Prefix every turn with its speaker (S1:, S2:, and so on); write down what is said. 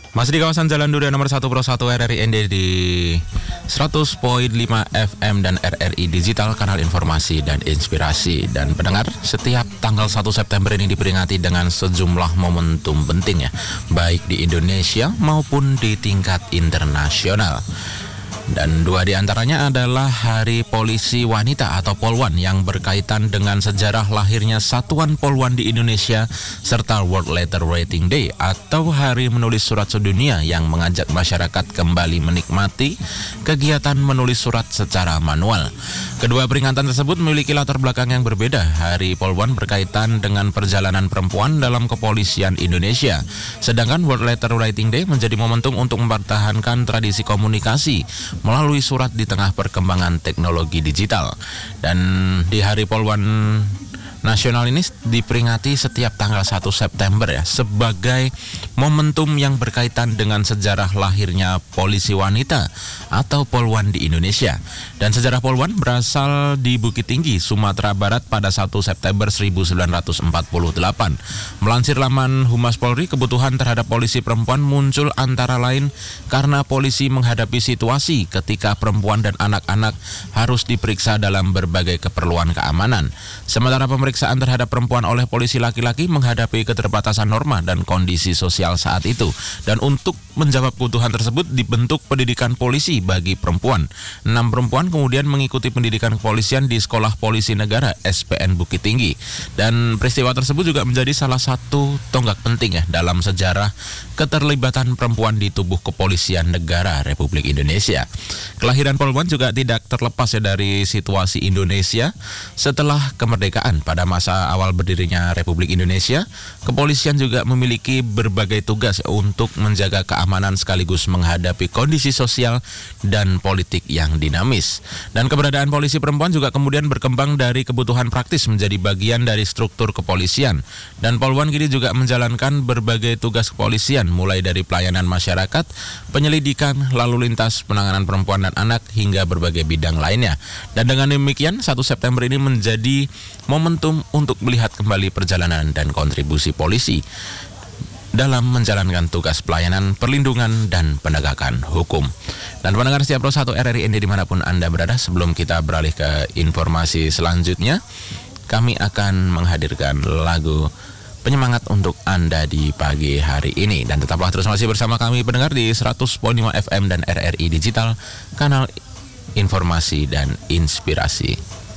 S1: Masih di kawasan Jalan Durian nomor 1 Pro 1 RRI ND di 100.5 FM dan RRI Digital, kanal informasi dan inspirasi. Dan pendengar, setiap tanggal 1 September ini diperingati dengan sejumlah momentum penting ya, baik di Indonesia maupun di tingkat internasional. Dan dua di antaranya adalah Hari Polisi Wanita atau Polwan yang berkaitan dengan sejarah lahirnya Satuan Polwan di Indonesia, serta World Letter Writing Day atau Hari Menulis Surat Sedunia yang mengajak masyarakat kembali menikmati kegiatan menulis surat secara manual. Kedua peringatan tersebut memiliki latar belakang yang berbeda. Hari Polwan berkaitan dengan perjalanan perempuan dalam kepolisian Indonesia, sedangkan World Letter Writing Day menjadi momentum untuk mempertahankan tradisi komunikasi melalui surat di tengah perkembangan teknologi digital. Dan di Hari Polwan Nasional ini diperingati setiap tanggal 1 September ya, sebagai momentum yang berkaitan dengan sejarah lahirnya polisi wanita atau Polwan di Indonesia. Dan sejarah Polwan berasal di Bukit Tinggi, Sumatera Barat pada 1 September 1948. Melansir laman Humas Polri, kebutuhan terhadap polisi perempuan muncul antara lain karena polisi menghadapi situasi ketika perempuan dan anak-anak harus diperiksa dalam berbagai keperluan keamanan. Sementara pemeriksaan terhadap perempuan oleh polisi laki-laki menghadapi keterbatasan norma dan kondisi sosial saat itu. Dan untuk menjawab kebutuhan tersebut dibentuk pendidikan polisi bagi perempuan. 6 perempuan kemudian mengikuti pendidikan kepolisian di Sekolah Polisi Negara SPN Bukit Tinggi. Dan peristiwa tersebut juga menjadi salah satu tonggak penting ya dalam sejarah keterlibatan perempuan di tubuh kepolisian negara Republik Indonesia. Kelahiran Polwan juga tidak terlepas ya dari situasi Indonesia setelah kemerdekaan. Pada masa awal berdirinya Republik Indonesia, kepolisian juga memiliki berbagai tugas untuk menjaga keamanan sekaligus menghadapi kondisi sosial dan politik yang dinamis. Dan keberadaan polisi perempuan juga kemudian berkembang dari kebutuhan praktis menjadi bagian dari struktur kepolisian. Dan Polwan kini juga menjalankan berbagai tugas kepolisian, mulai dari pelayanan masyarakat, penyelidikan, lalu lintas, penanganan perempuan dan anak, hingga berbagai bidang lainnya. Dan dengan demikian, 1 September ini menjadi momentum untuk melihat kembali perjalanan dan kontribusi polisi dalam menjalankan tugas pelayanan, perlindungan, dan penegakan hukum. Dan pendengar setia Pro 1 RRI ND dimanapun Anda berada, sebelum kita beralih ke informasi selanjutnya, kami akan menghadirkan lagu penyemangat untuk Anda di pagi hari ini. Dan tetaplah terus masih bersama kami pendengar di 100.5 FM dan RRI Digital, kanal informasi dan inspirasi.